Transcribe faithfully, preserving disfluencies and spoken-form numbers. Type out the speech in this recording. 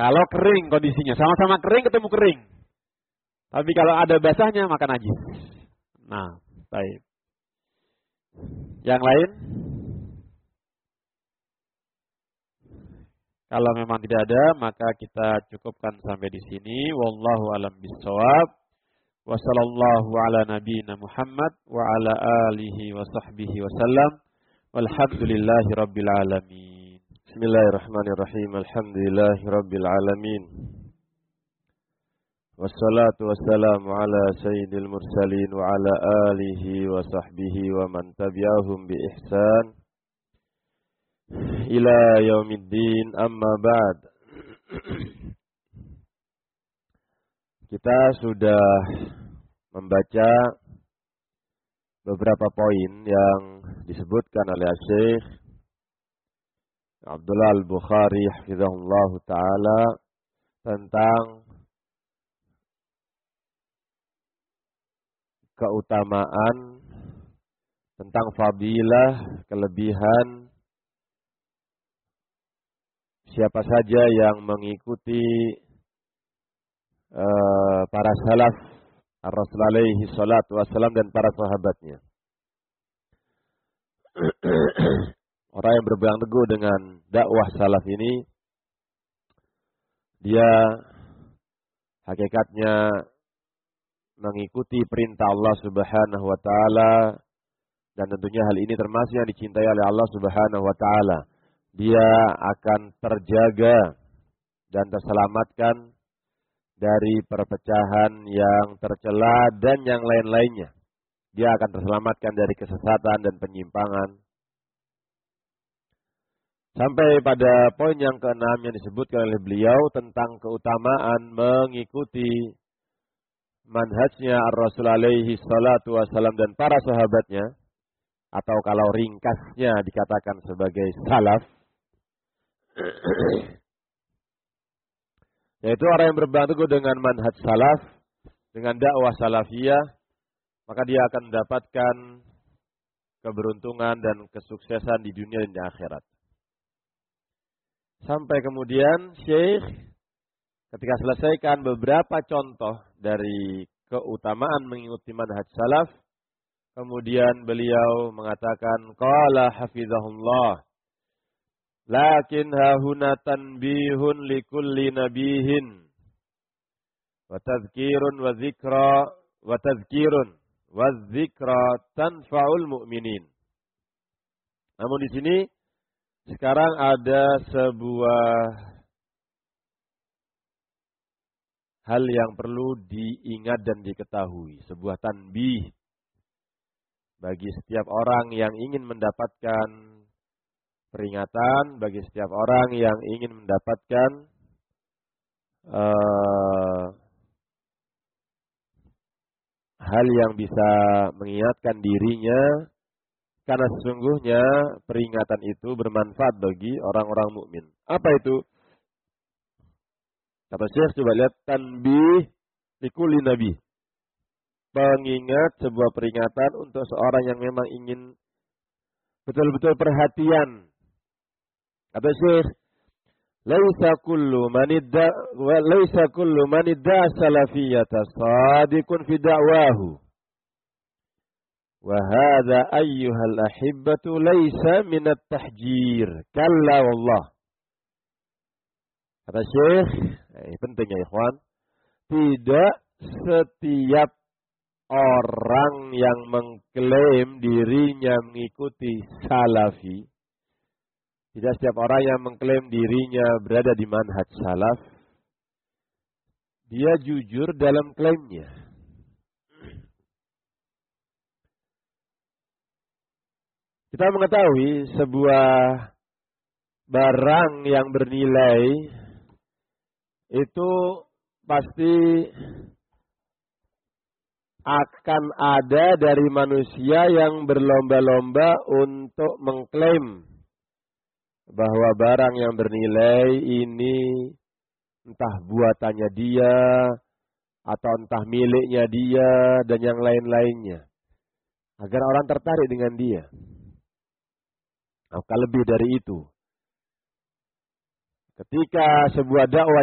Kalau kering kondisinya, sama-sama kering ketemu kering. Tapi kalau ada basahnya maka najis. Nah, baik. Yang lain? Kalau memang tidak ada, maka kita cukupkan sampai di sini. Wallahu a'lam bishawab. Wa sallallahu ala nabiyyina Muhammad wa ala alihi wa sahbihi wasallam. Walhamdulillahi rabbil alamin. Bismillahirrahmanirrahim. Alhamdulillahi rabbil alamin. Wassalatu wassalamu ala sayyidil mursalin wa ala alihi wa sahbihi wa man tabi'ahum bi ihsan ila yaumiddin, amma ba'd. Kita sudah membaca beberapa poin yang disebutkan oleh Syekh Abdullah Al-Bukhari hafizahullah ta'ala tentang keutamaan, tentang fadilah, kelebihan siapa saja yang mengikuti uh, para salaf Ar-Rasul alaihi salatu wassalam dan para sahabatnya. Orang yang berpegang teguh dengan dakwah salaf ini, dia hakikatnya mengikuti perintah Allah Subhanahu wa taala, dan tentunya hal ini termasuk yang dicintai oleh Allah Subhanahu wa taala. Dia akan terjaga dan terselamatkan dari perpecahan yang tercela dan yang lain-lainnya. Dia akan terselamatkan dari kesesatan dan penyimpangan. Sampai pada poin yang keenam yang disebutkan oleh beliau tentang keutamaan mengikuti manhajnya Ar-Rasul alaihi salatu wassalam dan para sahabatnya, atau kalau ringkasnya dikatakan sebagai salaf, yaitu orang yang berpegang teguh dengan manhaj salaf, dengan dakwah salafiyah, maka dia akan mendapatkan keberuntungan dan kesuksesan di dunia dan di akhirat. Sampai kemudian Syekh ketika selesaikan beberapa contoh dari keutamaan mengikuti manhaj salaf, kemudian beliau mengatakan, qala hafizahullah, lakin hahuna tanbihun likulli nabihin wa tadhkirun wa dzikra wa tadhkirun wa dzikra tanfa'ul mu'minin. Namun di sini sekarang ada sebuah hal yang perlu diingat dan diketahui, sebuah tanbih bagi setiap orang yang ingin mendapatkan peringatan, bagi setiap orang yang ingin mendapatkan uh, hal yang bisa mengingatkan dirinya, karena sesungguhnya peringatan itu bermanfaat bagi orang-orang mukmin. Apa itu? Kata Syekh, coba lihat, tanbih likulli nabi. Pengingat, sebuah peringatan untuk seorang yang memang ingin betul-betul perhatian. Kata Syekh, laisa kullu man idda wa laisa kullu man idda salafiyata sadiqun fi da'wahu. Wa hadza ayyuhal ahibbatu laisa min at-tahjir. Kalla wallah. Kata Syekh, eh, penting ya ikhwan, tidak setiap orang yang mengklaim dirinya mengikuti salafi, tidak setiap orang yang mengklaim dirinya berada di manhaj salaf, dia jujur dalam klaimnya. Kita mengetahui sebuah barang yang bernilai itu pasti akan ada dari manusia yang berlomba-lomba untuk mengklaim bahwa barang yang bernilai ini entah buatannya dia atau entah miliknya dia dan yang lain-lainnya, agar orang tertarik dengan dia. Maka lebih dari itu, ketika sebuah dakwah